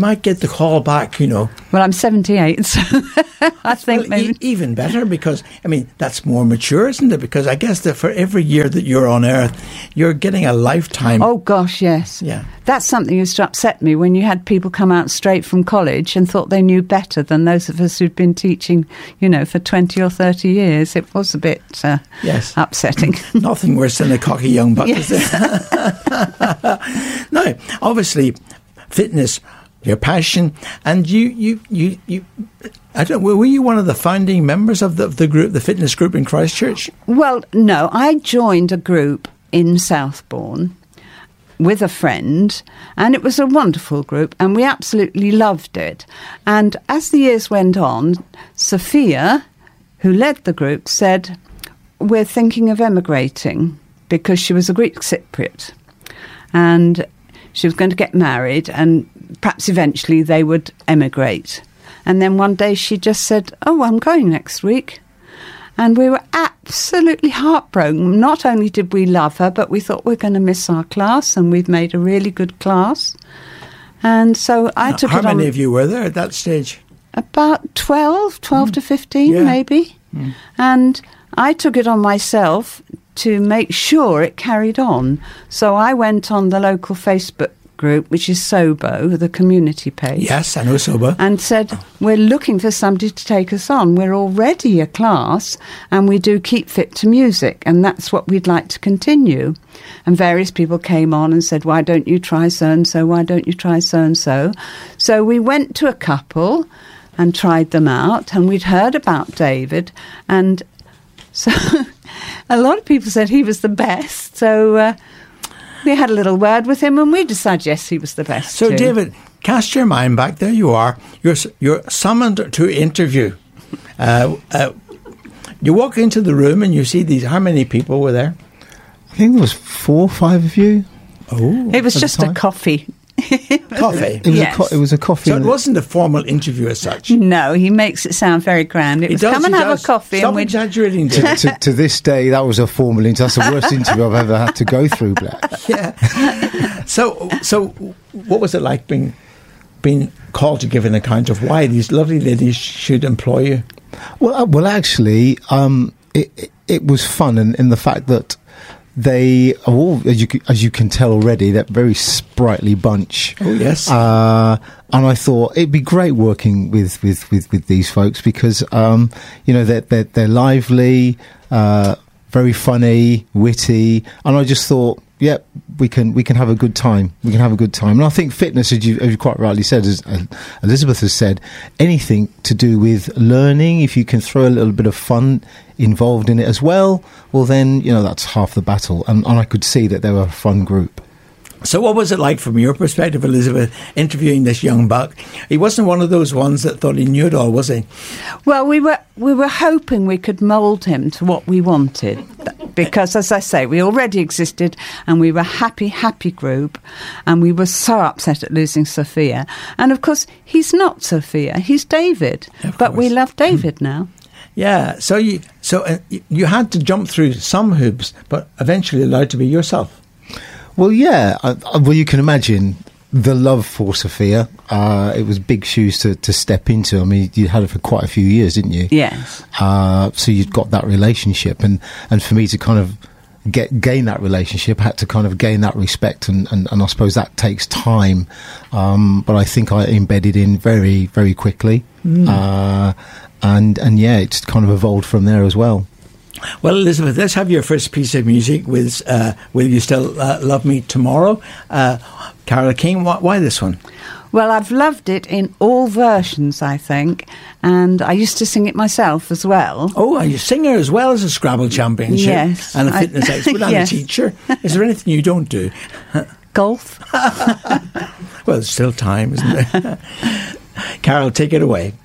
might get the call back, you know. Well, I'm 78, so I think maybe... even better, because, I mean, that's more mature, isn't it? Because I guess that for every year that you're on Earth, you're getting a lifetime. Oh, gosh, yes. Yeah. That's something that used to upset me when you had people come out straight from college and thought they knew better than those of us who'd been teaching, you know, for 20 or 30 years. It was a bit yes. upsetting. Nothing worse than a cocky young buck, yes. is there? Now, obviously, fitness, your passion, and you I don't. Were you one of the founding members of the group, the fitness group in Christchurch? Well, no, I joined a group in Southbourne with a friend, and it was a wonderful group, and we absolutely loved it. And as the years went on, Sophia, who led the group, said, we're thinking of emigrating, because she was a Greek Cypriot, and she was going to get married, and perhaps eventually they would emigrate. And then one day she just said, oh, I'm going next week. And we were absolutely heartbroken. Not only did we love her, but we thought we're going to miss our class, and we've made a really good class. And so I took it on. How many of you were there at that stage? About 12 to 15, maybe. Mm. And I took it on myself to make sure it carried on. So I went on the local Facebook group, which is SOBO, the community page. Yes, I know SOBO. And said, we're looking for somebody to take us on. We're already a class, and we do keep fit to music, and that's what we'd like to continue. And various people came on and said, why don't you try so-and-so? Why don't you try so-and-so? So we went to a couple and tried them out, and we'd heard about David, and so a lot of people said he was the best. So we had a little word with him, and we decided, yes, he was the best. So, too. David, cast your mind back. There you are. You're summoned to interview. You walk into the room and you see these. How many people were there? I think there was 4 or 5 of you. Oh, it was just a coffee. Coffee? It was a coffee. So it wasn't a formal interview as such? No, he makes it sound very grand. It was come and have a coffee. Stop exaggerating. To this day, that was a formal interview. That's the worst interview I've ever had to go through, Black. Yeah. So what was it like being called to give an account of why these lovely ladies should employ you? Well, actually, it was fun in the fact that they are all, as you can tell already, that very sprightly bunch. Oh yes. And I thought it'd be great working with these folks because they're lively, very funny, witty, and I just thought, yep, we can have a good time. We can have a good time. And I think fitness, as you quite rightly said, as Elizabeth has said, anything to do with learning, if you can throw a little bit of fun involved in it as well, well then, that's half the battle. And I could see that they were a fun group. So what was it like from your perspective, Elizabeth, interviewing this young buck? He wasn't one of those ones that thought he knew it all, was he? Well, we were hoping we could mould him to what we wanted. Because, as I say, we already existed and we were a happy group, and we were so upset at losing Sophia. And, of course, he's not Sophia, he's David. But we love David now. Yeah, so you had to jump through some hoops, but eventually allowed to be yourself. Well, yeah. Well, you can imagine the love for Sophia. It was big shoes to step into. I mean, you had it for quite a few years, didn't you? Yes. So you'd got that relationship, and for me to kind of gain that relationship, I had to kind of gain that respect, and I suppose that takes time. But I think I embedded in very, very quickly. And yeah, it's kind of evolved from there as well. Well, Elizabeth, let's have your first piece of music with Will You Still Love Me Tomorrow? Carole King, why this one? Well, I've loved it in all versions, I think, and I used to sing it myself as well. Oh, are you a singer as well as a Scrabble championship? Yes. And a fitness expert and yes. a teacher? Is there anything you don't do? Golf. Well, there's still time, isn't there? Carole, take it away.